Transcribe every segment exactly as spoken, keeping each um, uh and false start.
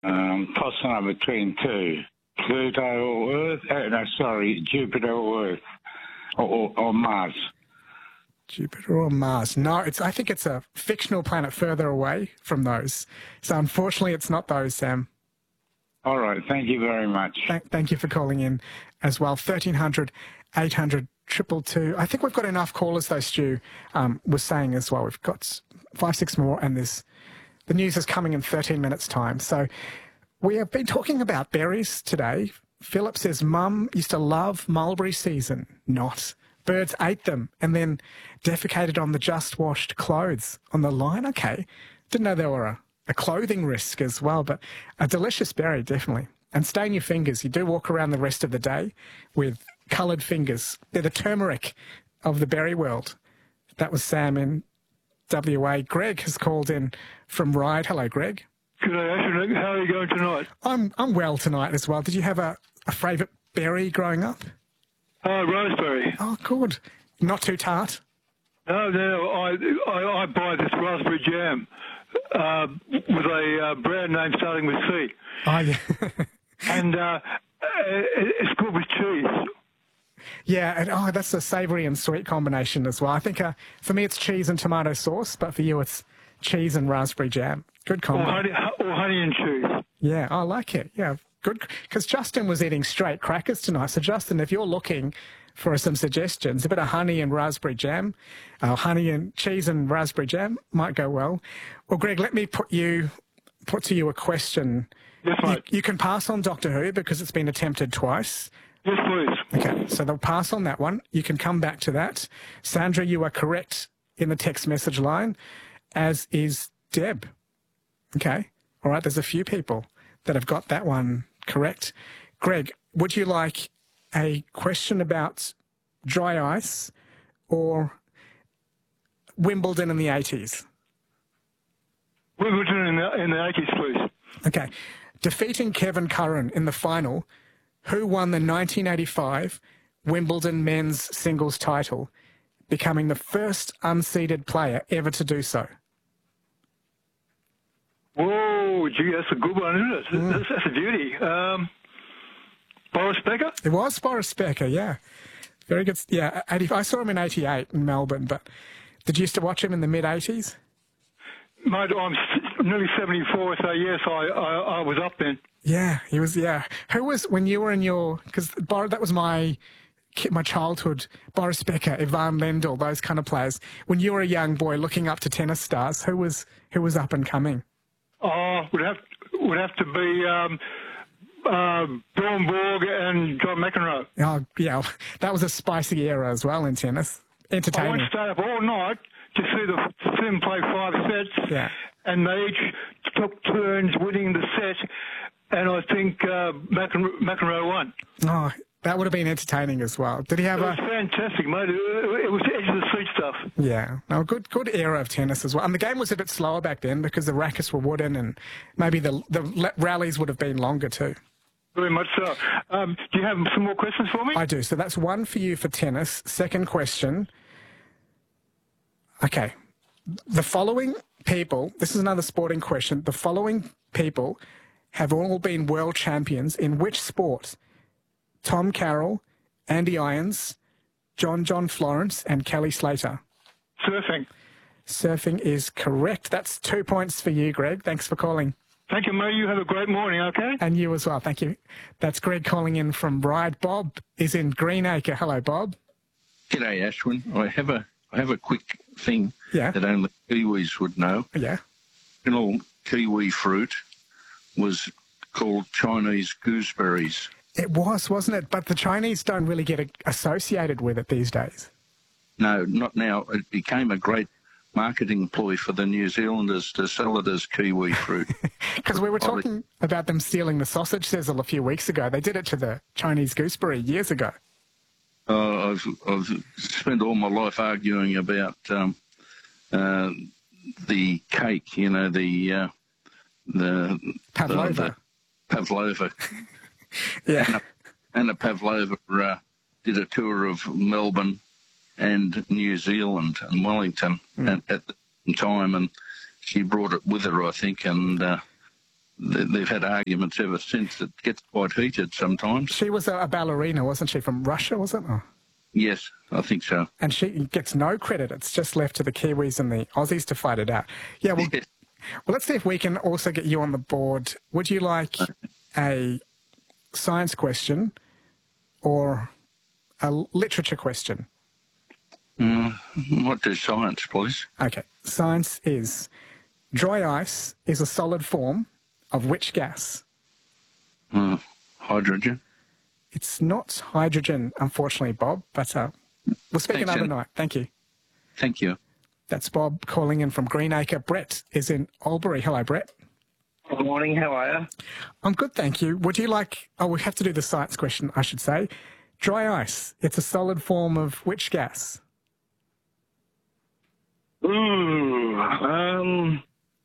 Um, tossing up between two. Pluto or Earth? Uh, no, sorry, Jupiter or Earth. Or, or, or Mars. Jupiter or Mars? No, it's. I think it's a fictional planet further away from those. So unfortunately, it's not those, Sam. All right, thank you very much. Th thank you for calling in as well. thirteen hundred, eight hundred, two two two. I think we've got enough callers, though, Stu um, was saying as well. We've got five, six more, and there's, the news is coming in thirteen minutes' time. So we have been talking about berries today. Philip says, Mum used to love mulberry season. Not. Birds ate them and then defecated on the just-washed clothes on the line. Okay. Didn't know there were a, a clothing risk as well, but a delicious berry, definitely. And stain your fingers. You do walk around the rest of the day with coloured fingers. They're the turmeric of the berry world. That was Sam in W A. Greg has called in from Ryde. Hello, Greg. Good day, Ashton. How are you going tonight? I'm I'm well tonight as well. Did you have a, a favourite berry growing up? Uh, raspberry. Oh, good. Not too tart? No, no. I I, I buy this raspberry jam uh, with a uh, brand name starting with C. Oh, yeah. and uh, it's good with cheese. Yeah, and oh, that's a savoury and sweet combination as well. I think uh, for me it's cheese and tomato sauce, but for you it's cheese and raspberry jam. Good combo. Or honey, or honey and cheese. Yeah, I like it. Yeah, good. Because Justin was eating straight crackers tonight. So, Justin, if you're looking for some suggestions, a bit of honey and raspberry jam, uh, honey and cheese and raspberry jam might go well. Well, Greg, let me put you put to you a question. Yes, mate. You, you can pass on Doctor Who because it's been attempted twice. Yes, please. Okay, so they'll pass on that one. You can come back to that. Sandra, you are correct in the text message line, as is Deb. Okay, all right, there's a few people that have got that one correct. Greg, would you like a question about dry ice or Wimbledon in the eighties? Wimbledon in the, in the eighties, please. Okay, defeating Kevin Curran in the final, who won the nineteen eighty-five Wimbledon men's singles title, becoming the first unseeded player ever to do so? Whoa, gee, that's a good one, isn't it? Mm. That's, that's a beauty. Um, Boris Becker? It was Boris Becker, yeah. Very good. Yeah, eighty, I saw him in eighty-eight in Melbourne, but did you used to watch him in the mid-eighties? Mate, I'm nearly seventy-four, so yes, I, I, I was up then. Yeah, he was, yeah. Who was, when you were in your, because that was my my childhood, Boris Becker, Ivan Lendl, those kind of players. When you were a young boy looking up to tennis stars, who was who was up and coming? Oh, would have would have to be um, uh, Bjorn Borg and John McEnroe. Oh, yeah, that was a spicy era as well in tennis. Entertaining. I went to stay up all night to see the see them play five sets, yeah. and they each took turns winning the set, and I think uh, McEnroe, McEnroe won. Oh, that would have been entertaining as well. Did he have it a... It was fantastic, mate. It was edge of the seat stuff. Yeah. No, good good era of tennis as well. And the game was a bit slower back then because the rackets were wooden and maybe the, the rallies would have been longer too. Very much so. Um, do you have some more questions for me? I do. So that's one for you for tennis. Second question. Okay. The following people, this is another sporting question. The following people have all been world champions in which sport? Tom Carroll, Andy Irons, John John Florence, and Kelly Slater. Surfing. Surfing is correct. That's two points for you, Greg. Thanks for calling. Thank you, mate. You have a great morning, okay? And you as well. Thank you. That's Greg calling in from Ryde. Bob is in Greenacre. Hello, Bob. G'day, Ashwin. I have a I have a quick thing yeah. that only Kiwis would know. Yeah. The original kiwi fruit was called Chinese gooseberries. It was, wasn't it? But the Chinese don't really get associated with it these days. No, not now. It became a great marketing ploy for the New Zealanders to sell it as kiwi fruit. Because we were talking about them stealing the sausage sizzle a few weeks ago. They did it to the Chinese gooseberry years ago. Uh, I've, I've spent all my life arguing about um, uh, the cake, you know, the... Uh, the Pavlova. The, the Pavlova. Yeah. Anna, Anna Pavlova uh, did a tour of Melbourne and New Zealand and Wellington mm. at, at the time, and she brought it with her, I think, and uh, they- they've had arguments ever since. It gets quite heated sometimes. She was a, a ballerina, wasn't she, from Russia, was it? Oh. Yes, I think so. And she gets no credit. It's just left to the Kiwis and the Aussies to fight it out. Yeah, well, Yes. well, let's see if we can also get you on the board. Would you like a science question or a literature question? Mm, what do science, please? Okay. Science is dry ice is a solid form of which gas? Uh, hydrogen. It's not hydrogen, unfortunately, Bob, but uh, we'll speak Thanks, another Ian. night. Thank you. Thank you. That's Bob calling in from Greenacre. Brett is in Albury. Hello, Brett. Good morning, how are you? I'm good, thank you. Would you like... Oh, we have to do the science question, I should say. Dry ice, it's a solid form of which gas? Ooh, um...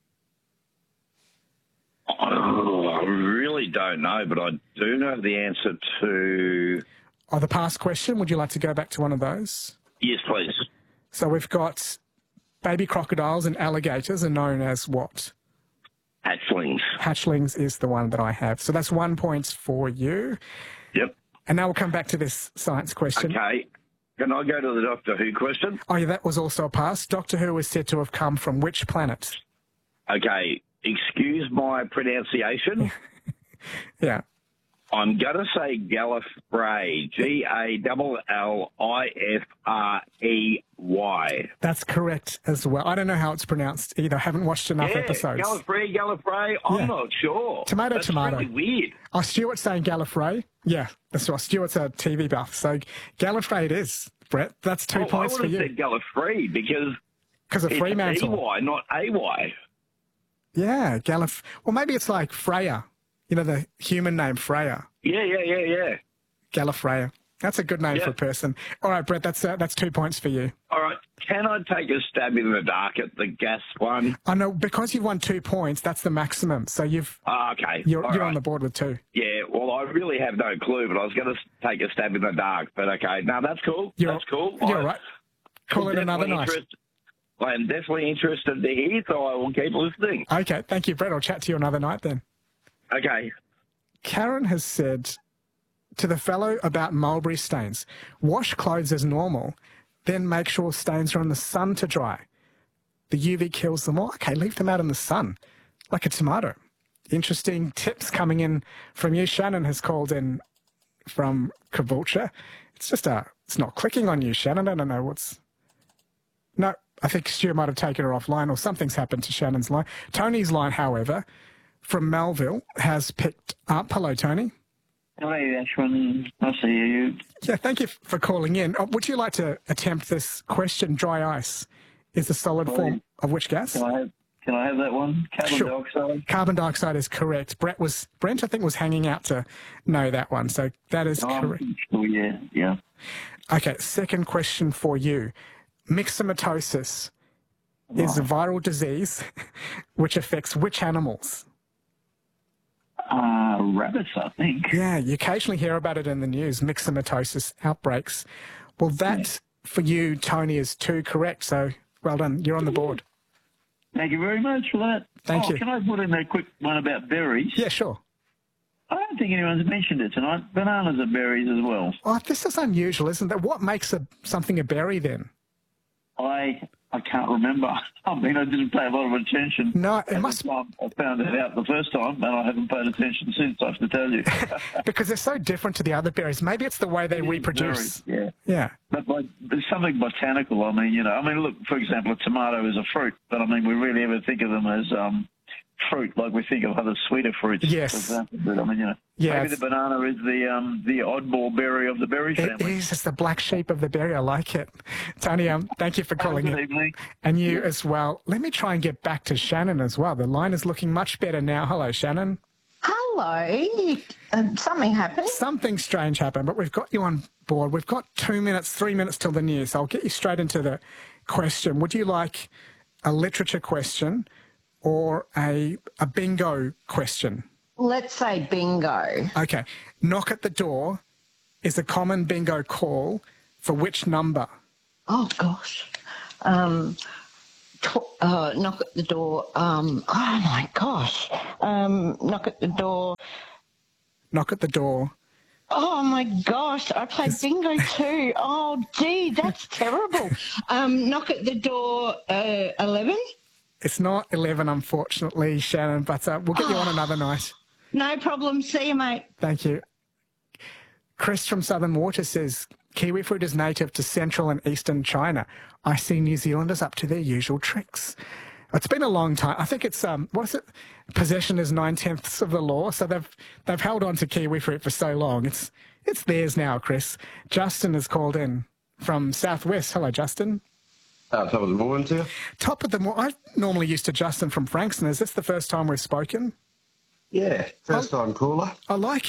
Oh, I really don't know, but I do know the answer to... Oh, the past question, would you like to go back to one of those? Yes, please. So we've got baby crocodiles and alligators are known as what? Hatchlings. Hatchlings is the one that I have. So that's one point for you. Yep. And now we'll come back to this science question. Okay. Can I go to the Doctor Who question? Oh, yeah, that was also a pass. Doctor Who is said to have come from which planet? Okay. Excuse my pronunciation. Yeah. I'm going to say Gallifrey. G A L L I F R E Y. That's correct as well. I don't know how it's pronounced either. I haven't watched enough Yeah, episodes. Gallifrey, Gallifrey. I'm Yeah. not sure. Tomato, That's tomato. really weird. Oh, Stuart's saying Gallifrey. Yeah, that's right. Stuart's a T V buff. So Gallifrey it is, Brett. That's two Oh, points I for would have you. said Gallifrey because Because of it's Fremantle. E Y, not A Y. Yeah, Gallif. Well, maybe it's like Freya. You know, the human name Freya. Yeah, yeah, yeah, yeah. Gallifreya. That's a good name Yeah. for a person. All right, Brett, that's uh, that's two points for you. All right. Can I take a stab in the dark at the gas one? I know, because you've won two points, that's the maximum. So you've, Ah, okay. you're, All you're right. on the board with two. Yeah, well, I really have no clue, but I was going to take a stab in the dark. But okay, no, that's cool. You're, that's cool. You're I- all right. Call it I'm another definitely night. interest- I am definitely interested to hear, so I will keep listening. Okay, thank you, Brett. I'll chat to you another night then. Okay. Karen has said to the fellow about mulberry stains, wash clothes as normal, then make sure stains are in the sun to dry. The U V kills them all. Okay, leave them out in the sun, like a tomato. Interesting tips coming in from you. Shannon has called in from Caboolture. It's just a, it's not clicking on you, Shannon. I don't know what's... No, I think Stu might have taken her offline or something's happened to Shannon's line. Tony's line, however, from Melville has picked up. Hello, Tony. Hello, Ashwin. Nice to hear you. Yeah, thank you for calling in. Oh, would you like to attempt this question? Dry ice is the solid form of which gas? Can I have, can I have that one? Carbon Sure. dioxide? Carbon dioxide is correct. Brett was Brent, I think, was hanging out to know that one, so that is Oh, correct. Oh, yeah, yeah. Okay, second question for you. Myxomatosis is a viral disease which affects which animals? Uh, rabbits, I think. Yeah, you occasionally hear about it in the news, myxomatosis outbreaks. Well, that for you, Tony, is two correct, so well done. You're on the board. Thank you very much for that. Thank oh, you. Can I put in a quick one about berries? Yeah, sure. I don't think anyone's mentioned it tonight. Bananas are berries as well. Oh, this is unusual, isn't it? What makes a, something a berry then? I I can't remember. I mean, I didn't pay a lot of attention. No, it At must the time I found it out the first time, and I haven't paid attention since, I have to tell you. because they're so different to the other berries. Maybe it's the way they reproduce. Berries, yeah. Yeah. But like, there's something botanical. I mean, you know, I mean, look, for example, a tomato is a fruit, but I mean, we really ever think of them as um, fruit, like we think of other sweeter fruits. Yes. For example. But I mean, you know, Yeah, maybe it's- the banana is the um, the oddball berry of the berry It family. is. It's the black sheep of the berry. I like it. Tony, um, thank you for Have a calling good in. evening. And you as well. Let me try and get back to Shannon as well. The line is looking much better now. Hello, Shannon. Hello. Um, something happened. Something strange happened, but we've got you on board. We've got two minutes, three minutes till the news. So I'll get you straight into the question. Would you like a literature question or a, a bingo question? Let's say bingo. Okay. Knock at the door is a common bingo call for which number? Oh, gosh. Um, tw- uh, knock at the door. Um, oh my gosh. Um, knock at the door. Knock at the door. Oh my gosh, I played bingo too. Oh gee, that's terrible. Um, knock at the door. Uh, eleven. It's not eleven, unfortunately, Shannon, but uh, we'll get you on another night. No problem. See you, mate. Thank you. Chris from Southern Water says, kiwi fruit is native to central and eastern China. I see New Zealanders up to their usual tricks. It's been a long time. I think it's, um, what is it? Possession is nine-tenths of the law. So they've they've held on to kiwi fruit for so long. It's it's theirs now, Chris. Justin has called in from Southwest. Hello, Justin. Uh, top of the morning to you. Top of the morning. I normally used to Justin from Frankston. Is this the first time we've spoken? Yeah, first time caller. I like